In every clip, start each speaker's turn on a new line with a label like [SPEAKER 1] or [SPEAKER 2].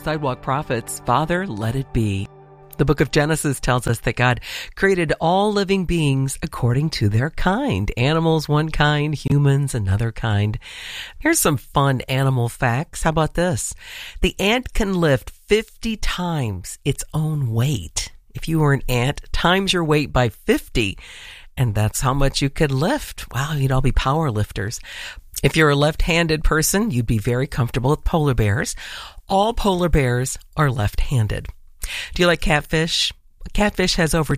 [SPEAKER 1] Sidewalk Prophets, Father, let it be. The book of Genesis tells us that God created all living beings according to their kind. Animals, one kind, humans, another kind. Here's some fun animal facts. How about this? The ant can lift 50 times its own weight. If you were an ant, times your weight by 50, and that's how much you could lift. Wow, you'd all be power lifters. If you're a left-handed person, you'd be very comfortable with polar bears. All polar bears are left-handed. Do you like catfish? Catfish has over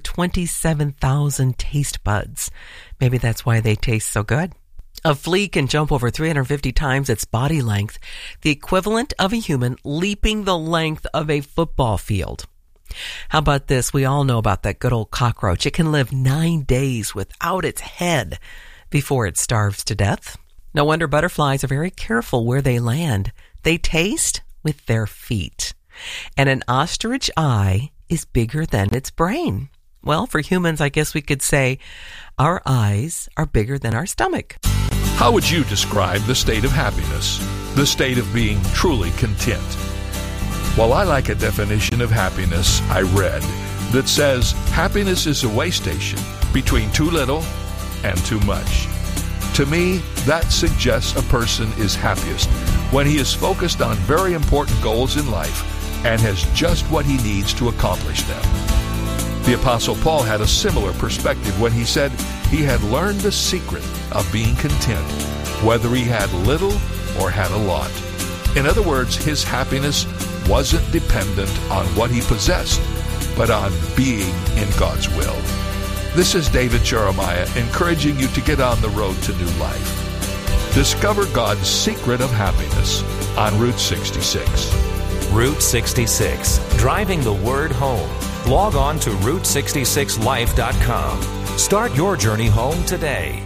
[SPEAKER 1] 27,000 taste buds. Maybe that's why they taste so good. A flea can jump over 350 times its body length, the equivalent of a human leaping the length of a football field. How about this? We all know about that good old cockroach. It can live 9 days without its head before it starves to death. No wonder butterflies are very careful where they land. They taste with their feet. And an ostrich eye is bigger than its brain. Well, for humans, I guess we could say our eyes are bigger than our stomach.
[SPEAKER 2] How would you describe the state of happiness? The state of being truly content? Well, I like a definition of happiness I read that says happiness is a way station between too little and too much. To me, that suggests a person is happiest when he is focused on very important goals in life and has just what he needs to accomplish them. The Apostle Paul had a similar perspective when he said he had learned the secret of being content, whether he had little or had a lot. In other words, his happiness wasn't dependent on what he possessed, but on being in God's will. This is David Jeremiah encouraging you to get on the road to new life. Discover God's secret of happiness on Route 66.
[SPEAKER 3] Route 66, driving the word home. Log on to Route66Life.com. Start your journey home today.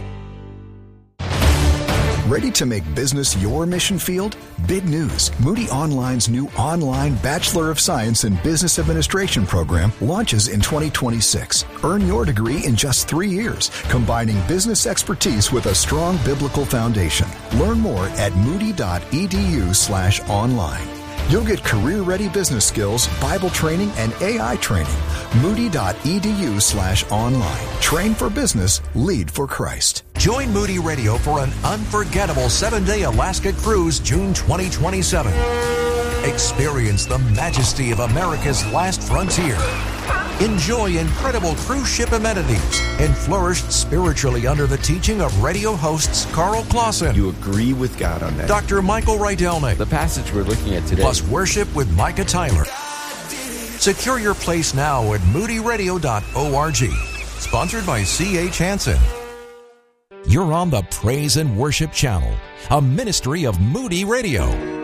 [SPEAKER 4] Ready to make business your mission field? Big news. Moody Online's new online Bachelor of Science in Business Administration program launches in 2026. Earn your degree in just 3 years, combining business expertise with a strong biblical foundation. Learn more at moody.edu/online. You'll get career-ready business skills, Bible training, and AI training. Moody.edu/online. Train for business, lead for Christ.
[SPEAKER 5] Join Moody Radio for an unforgettable 7-day Alaska cruise, June 2027. Experience the majesty of America's last frontier. Enjoy incredible cruise ship amenities and flourish spiritually under the teaching of radio hosts Carl Clausen.
[SPEAKER 6] You agree with God on that.
[SPEAKER 5] Dr. Michael Rydelnik.
[SPEAKER 6] The passage we're looking at today.
[SPEAKER 5] Plus worship with Micah Tyler. Secure your place now at moodyradio.org. Sponsored by C.H. Hansen. You're on the Praise and Worship Channel, a ministry of Moody Radio.